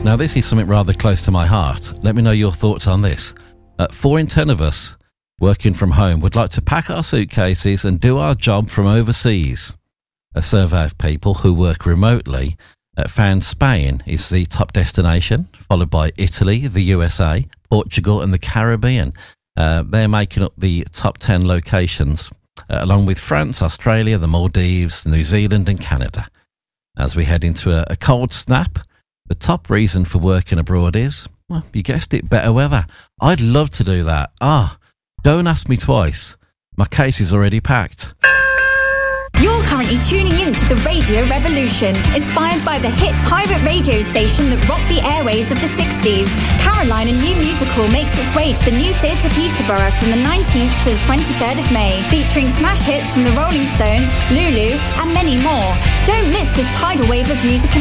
Now, this is something rather close to my heart. Let me know your thoughts on this. 4 in 10 of us working from home would like to pack our suitcases and do our job from overseas. A survey of people who work remotely found Spain is the top destination, followed by Italy, the USA, Portugal and the Caribbean. They're making up the top 10 locations, along with France, Australia, the Maldives, New Zealand and Canada. As we head into a cold snap, the top reason for working abroad is, well, you guessed it, better weather. I'd love to do that. Don't ask me twice. My case is already packed. You're currently tuning in to the Radio Revolution, inspired by the hit pirate radio station that rocked the airways of the 60s. Caroline, a new musical, makes its way to the New Theatre Peterborough from the 19th to the 23rd of May, featuring smash hits from the Rolling Stones, Lulu, and many more. Don't miss this tidal wave of music